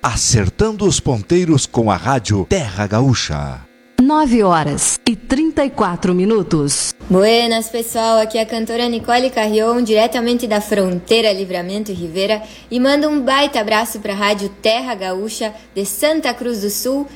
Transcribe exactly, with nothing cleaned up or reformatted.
acertando os ponteiros com a rádio Terra Gaúcha. nove horas e trinta e quatro minutos. Buenas, pessoal. Aqui é a cantora Nicole Carrion, diretamente da fronteira Livramento e Rivera, e manda um baita abraço para a rádio Terra Gaúcha de Santa Cruz do Sul